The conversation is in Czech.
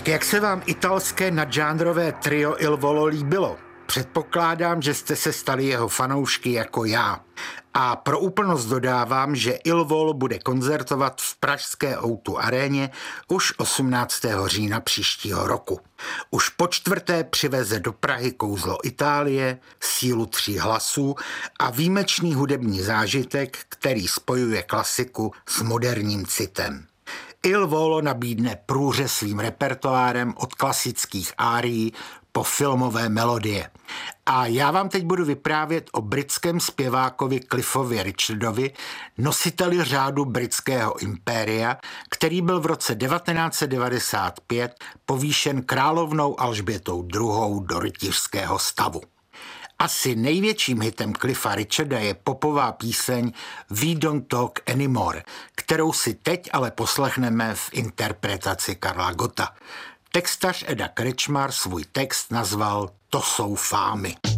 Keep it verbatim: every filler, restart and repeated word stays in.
Tak jak se vám italské nadžánrové trio Il Volo líbilo? Předpokládám, že jste se stali jeho fanoušky jako já. A pro úplnost dodávám, že Il Volo bude koncertovat v pražské ó dvě aréně už osmnáctého října příštího roku. Už po čtvrté přiveze do Prahy kouzlo Itálie, sílu tří hlasů a výjimečný hudební zážitek, který spojuje klasiku s moderním citem. Il Volo nabídne průřez svým repertoárem od klasických árií po filmové melodie. A já vám teď budu vyprávět o britském zpěvákovi Cliffovi Richardovi, nositeli řádu britského impéria, který byl v roce devatenáct set devadesát pět povýšen královnou Alžbětou druhou do rytířského stavu. Asi největším hitem Cliffa Richarda je popová píseň We Don't Talk Anymore, kterou si teď ale poslechneme v interpretaci Karla Gotta. Textař Eda Krečmar svůj text nazval To jsou fámy.